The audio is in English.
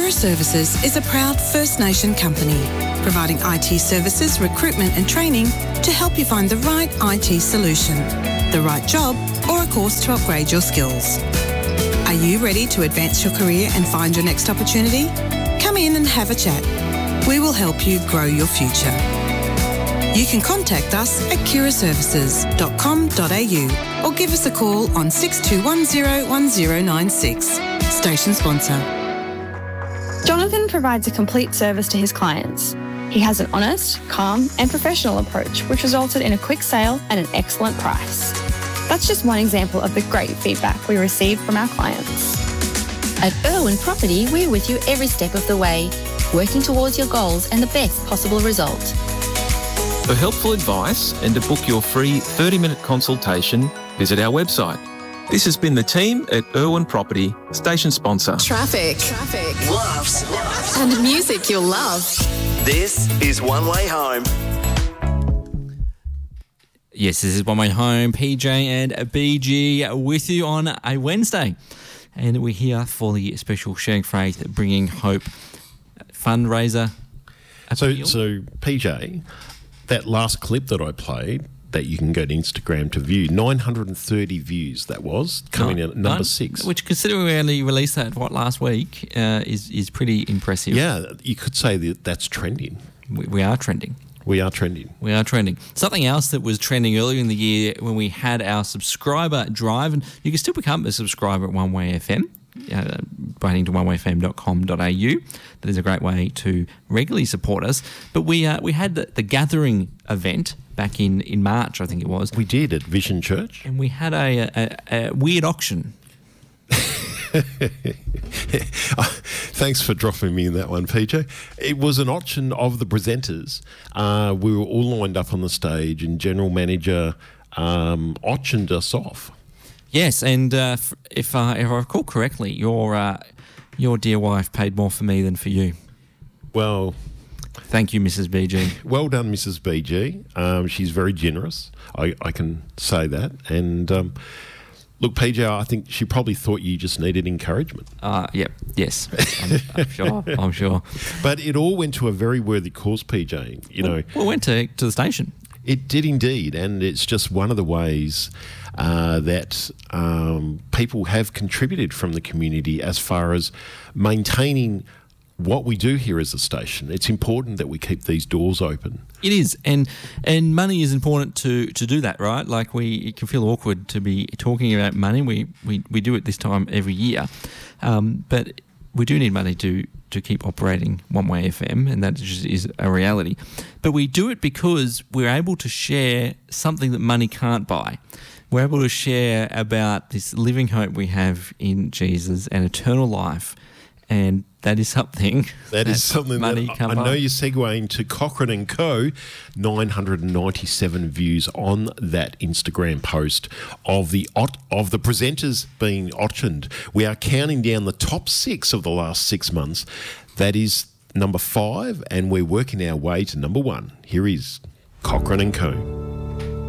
Kira Services is a proud First Nation company, providing IT services, recruitment and training to help you find the right IT solution, the right job or a course to upgrade your skills. Are you ready to advance your career and find your next opportunity? Come in and have a chat. We will help you grow your future. You can contact us at kiraservices.com.au or give us a call on 62101096. Station sponsor. Jonathan provides a complete service to his clients. He has an honest, calm and professional approach which resulted in a quick sale and an excellent price. That's just one example of the great feedback we received from our clients. At Irwin Property, we're with you every step of the way, working towards your goals and the best possible result. For helpful advice and to book your free 30-minute consultation, visit our website. This has been the team at Irwin Property, station sponsor. Traffic. Loves. And music you'll love. This is One Way Home. Yes, this is One Way Home. PJ and BG with you on a Wednesday. And we're here for the special Sharing Faith Bringing Hope fundraiser. So PJ, that last clip that I played, that you can go to Instagram to view, 930 views that was, coming in at number 6. Which, considering we only released that, last week, is pretty impressive. Yeah, you could say that's trending. We are trending. We are trending. We are trending. Something else that was trending earlier in the year when we had our subscriber drive, and you can still become a subscriber at One Way FM. By heading to onewayfm.com.au. That is a great way to regularly support us. But we had the Gathering event back in March, I think it was. We did at Vision Church. And we had a weird auction. Thanks for dropping me in that one, PJ. It was an auction of the presenters. We were all lined up on the stage and General Manager auctioned us off. Yes, and if I recall correctly, your dear wife paid more for me than for you. Well, thank you, Mrs. BG. Well done, Mrs. BG. She's very generous. I can say that. And look, PJ, I think she probably thought you just needed encouragement. Yes, I'm sure. But it all went to a very worthy cause, PJ. We went to the station. It did indeed, and it's just one of the ways that people have contributed from the community as far as maintaining what we do here as a station. It's important that we keep these doors open. It is, and money is important to do that, right? Like it can feel awkward to be talking about money. We do it this time every year, but we do need money to keep operating One Way FM, and that just is a reality. But we do it because we're able to share something that money can't buy. We're able to share about this living hope we have in Jesus and eternal life, and that is something that money can't buy. I know you're segueing to Cochrane & Co. 997 views on that Instagram post of the presenters being auctioned. We are counting down the top 6 of the last 6 months. That is number 5, and we're working our way to number 1. Here is Cochrane & Co.